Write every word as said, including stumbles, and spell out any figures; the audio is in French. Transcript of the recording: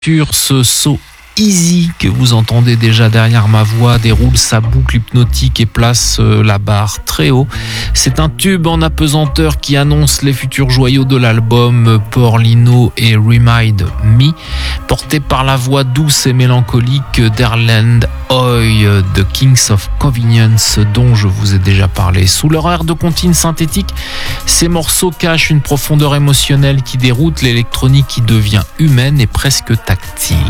Sur ce So Easy que vous entendez déjà derrière ma voix déroule sa boucle hypnotique et place la barre très haut. C'est un tube en apesanteur qui annonce les futurs joyaux de l'album Porlino et Remind Me, porté par la voix douce et mélancolique d'Erland Hoy de Kings of Convenience dont je vous ai déjà parlé. Sous leur air de comptine synthétique, ces morceaux cachent une profondeur émotionnelle qui déroute, l'électronique qui devient humaine et presque tactile.